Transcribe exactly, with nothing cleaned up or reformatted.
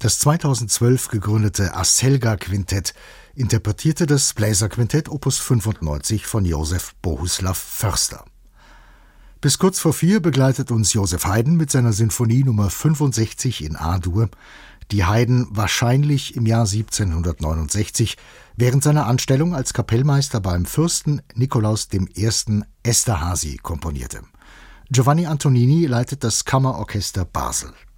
Das zweitausendzwölf gegründete Aselga-Quintett interpretierte das Bläserquintett Opus fünfundneunzig von Josef Bohuslav Förster. Bis kurz vor vier begleitet uns Joseph Haydn mit seiner Sinfonie Nummer fünfundsechzig in A-Dur, die Haydn wahrscheinlich im Jahr siebzehnhundertneunundsechzig während seiner Anstellung als Kapellmeister beim Fürsten Nikolaus der Erste. Esterházy komponierte. Giovanni Antonini leitet das Kammerorchester Basel.